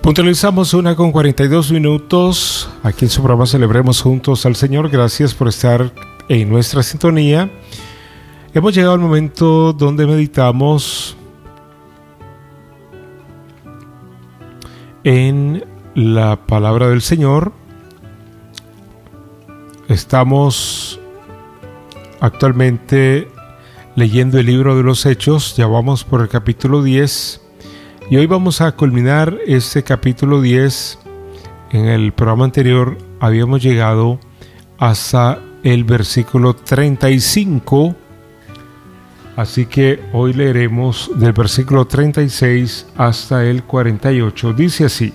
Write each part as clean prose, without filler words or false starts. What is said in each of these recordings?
Puntualizamos 1:42. Aquí en su programa Celebremos Juntos al Señor. Gracias por estar en nuestra sintonía. Hemos llegado al momento donde meditamos en la palabra del Señor. Estamos actualmente leyendo el libro de los Hechos. Ya vamos por el capítulo 10. Y hoy vamos a culminar este capítulo 10. En el programa anterior habíamos llegado hasta el versículo 35. Así que hoy leeremos del versículo 36 hasta el 48. Dice así: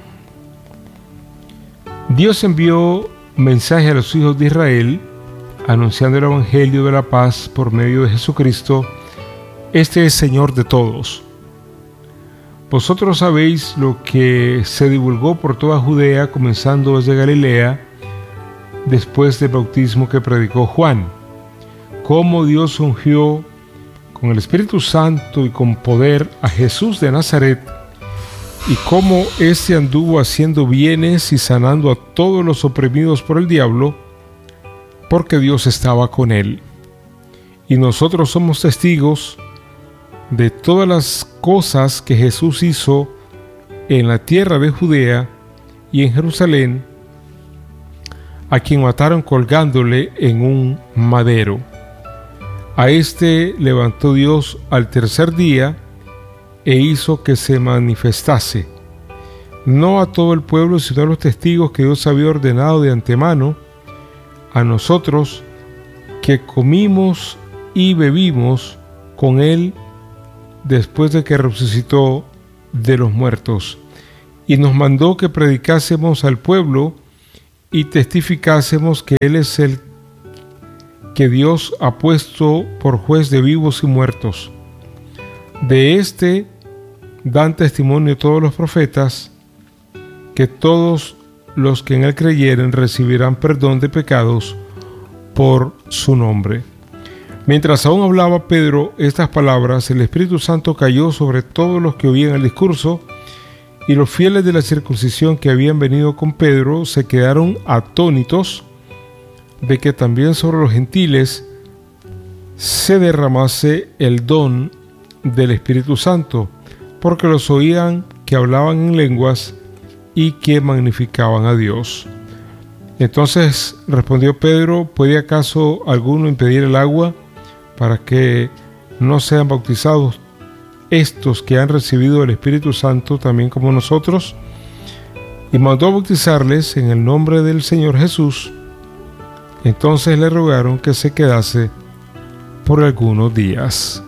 Dios envió mensaje a los hijos de Israel, anunciando el evangelio de la paz por medio de Jesucristo. Este es Señor de todos. Vosotros sabéis lo que se divulgó por toda Judea, comenzando desde Galilea, después del bautismo que predicó Juan, cómo Dios ungió con el Espíritu Santo y con poder a Jesús de Nazaret, y cómo éste anduvo haciendo bienes y sanando a todos los oprimidos por el diablo, porque Dios estaba con él. Y nosotros somos testigos de todas las cosas que Jesús hizo en la tierra de Judea y en Jerusalén, a quien mataron colgándole en un madero. A este levantó Dios al tercer día e hizo que se manifestase, no a todo el pueblo, sino a los testigos que Dios había ordenado de antemano, a nosotros que comimos y bebimos con él después de que resucitó de los muertos, y nos mandó que predicásemos al pueblo y testificásemos que Él es el que Dios ha puesto por juez de vivos y muertos. De este dan testimonio todos los profetas, que todos los que en Él creyeren recibirán perdón de pecados por su nombre. Mientras aún hablaba Pedro estas palabras, el Espíritu Santo cayó sobre todos los que oían el discurso, y los fieles de la circuncisión que habían venido con Pedro se quedaron atónitos de que también sobre los gentiles se derramase el don del Espíritu Santo, porque los oían que hablaban en lenguas y que magnificaban a Dios. Entonces respondió Pedro: ¿puede acaso alguno impedir el agua para que no sean bautizados estos que han recibido el Espíritu Santo también como nosotros? Y mandó bautizarles en el nombre del Señor Jesús. Entonces le rogaron que se quedase por algunos días.